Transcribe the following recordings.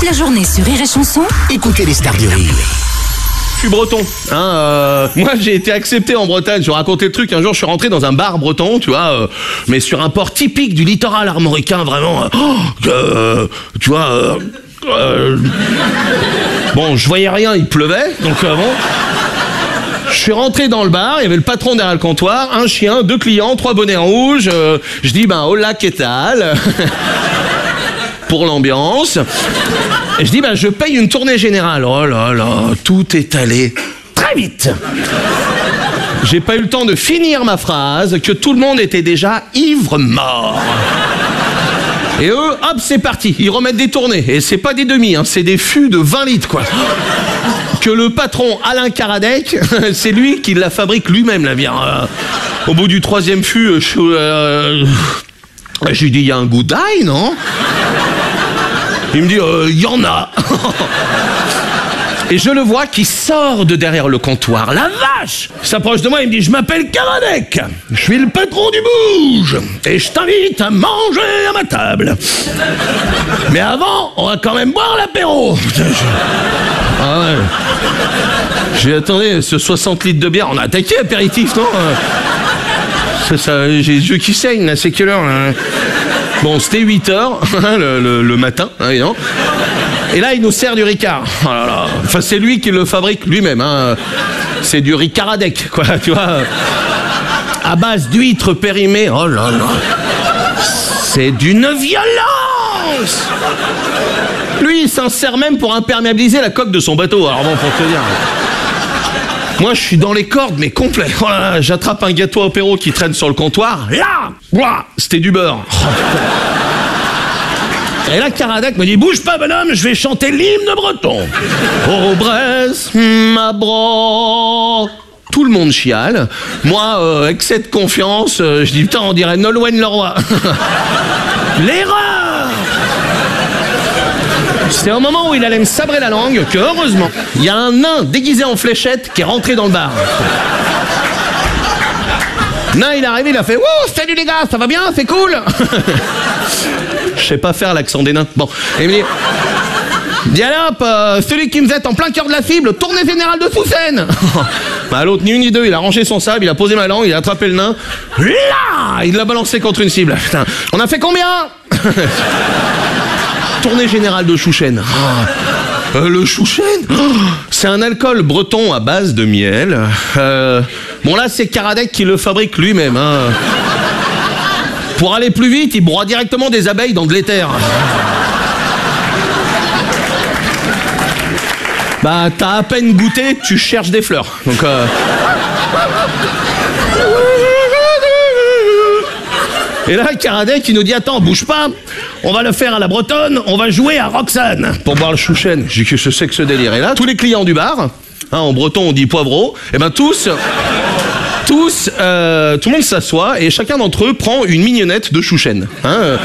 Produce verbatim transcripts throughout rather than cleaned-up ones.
la journée sur Rire et Chanson, écoutez les stars du rire. Je suis breton, hein, euh, moi j'ai été accepté en Bretagne. Je vais raconter le truc, un jour je suis rentré dans un bar breton, tu vois, euh, mais sur un port typique du littoral armoricain, vraiment, euh, euh, tu vois, euh, euh, bon, je voyais rien, il pleuvait, donc euh, bon, je suis rentré dans le bar, il y avait le patron derrière le comptoir, un chien, deux clients, trois bonnets rouges, euh, je dis, ben, hola, qu'est-ce pour l'ambiance. Et je dis, bah, je paye une tournée générale. Oh là là, tout est allé très vite. J'ai pas eu le temps de finir ma phrase que tout le monde était déjà ivre-mort. Et eux, hop, c'est parti. Ils remettent des tournées. Et c'est pas des demi, hein, c'est des fûts de vingt litres, quoi. Que le patron Alain Karadec, c'est lui qui la fabrique lui-même, la bière. Euh, au bout du troisième fût, je euh, j'ai dit, il y a un goût d'ail, non? Il me dit, il euh, y en a. Et je le vois qui sort de derrière le comptoir. La vache! Il s'approche de moi, il me dit, je m'appelle Karadec. Je suis le patron du Bouge. Et je t'invite à manger à ma table. Mais avant, on va quand même boire l'apéro. Ah ouais. J'ai attendez, ce soixante litres de bière, on a attaqué apéritif, non? Ça, ça, j'ai les yeux qui saignent, là, c'est quelle heure, là? Bon, c'était huit heures, le, le, le matin, hein, non. Et là, il nous sert du Ricard. Oh là là. Enfin, c'est lui qui le fabrique lui-même, hein. C'est du Ricaradec, quoi, tu vois. À base d'huîtres périmées, oh là là. C'est d'une violence. Lui, il s'en sert même pour imperméabiliser la coque de son bateau, alors bon, pour te dire... Moi, je suis dans les cordes, mais complet. Oh là là, j'attrape un gâteau apéro qui traîne sur le comptoir. Là, ouah, c'était du beurre. Et là, Karadec me dit, bouge pas, bonhomme, je vais chanter l'hymne breton. Au Brest, ma bro. Tout le monde chiale. Moi, euh, excès de confiance, euh, je dis, putain, on dirait Nolwenn Leroy. L'erreur. C'est au moment où il allait me sabrer la langue que, heureusement, il y a un nain déguisé en fléchette qui est rentré dans le bar. Nain, il est arrivé, il a fait « Wouh, salut les gars, ça va bien, c'est cool ?» Je sais pas faire l'accent des nains. Bon, et il me dit « Dis allez hop, euh, celui qui me jette en plein cœur de la cible, tournée générale de Sous-Seine !» Bah l'autre, ni une ni deux, il a rangé son sable, il a posé ma langue, il a attrapé le nain. Là, il l'a balancé contre une cible. Putain, on a fait combien? Tournée générale de Chouchen. Oh. Euh, le Chouchen, oh, c'est un alcool breton à base de miel. Euh, bon là, c'est Karadec qui le fabrique lui-même. Hein. Pour aller plus vite, il broie directement des abeilles dans de l'éther. Bah, t'as à peine goûté, tu cherches des fleurs. Donc, euh... Et là, Karadec, il nous dit, attends, bouge pas, on va le faire à la bretonne, on va jouer à Roxane pour boire le Chouchen. J'ai dit, que je sais que ce délire. Et là, tous les clients du bar, hein, en breton, on dit poivreau, et ben tous, tous, euh, tout le monde s'assoit et chacun d'entre eux prend une mignonnette de Chouchen. Hein.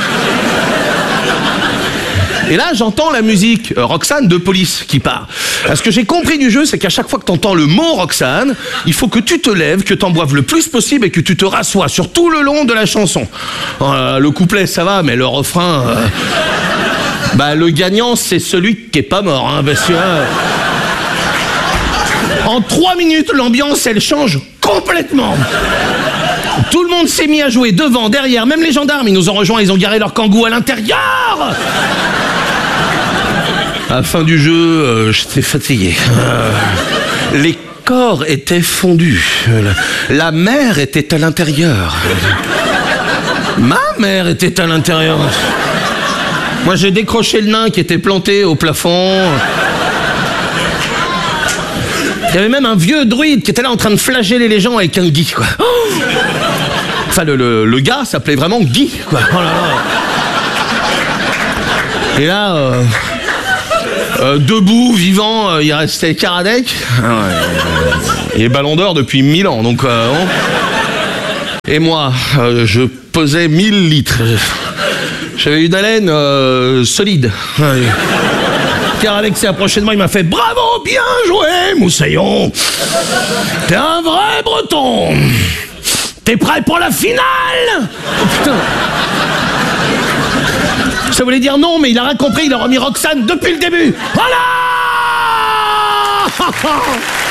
Et là, j'entends la musique euh, Roxane de Police qui part. Ce que j'ai compris du jeu, c'est qu'à chaque fois que t'entends le mot Roxane, il faut que tu te lèves, que t'en boives le plus possible et que tu te rassoies sur tout le long de la chanson. Euh, le couplet, ça va, mais le refrain... Euh, bah, le gagnant, c'est celui qui est pas mort, hein, parce que... Euh, en trois minutes, l'ambiance, elle change complètement. Tout le monde s'est mis à jouer devant, derrière, même les gendarmes, ils nous ont rejoints, ils ont garé leur kangou à l'intérieur. À la fin du jeu, euh, j'étais fatigué. Euh, les corps étaient fondus. La mer était à l'intérieur. Ma mère était à l'intérieur. Moi, j'ai décroché le nain qui était planté au plafond. Il y avait même un vieux druide qui était là en train de flageller les gens avec un Guy, quoi. Oh, enfin, le, le, le gars s'appelait vraiment Guy, quoi. Oh là là. Et là... Euh... Euh, debout, vivant, euh, il restait Karadec. Ah ouais. Il est ballon d'or depuis mille ans, donc... Euh, on... Et moi, euh, je pesais mille litres. J'avais une haleine euh, solide. Ouais. Karadec s'est approché de moi, il m'a fait « Bravo, bien joué, Moussaillon. T'es un vrai breton. T'es prêt pour la finale ?» Oh putain. Ça voulait dire non, mais il a rien compris, il a remis Roxane depuis le début. Voilà.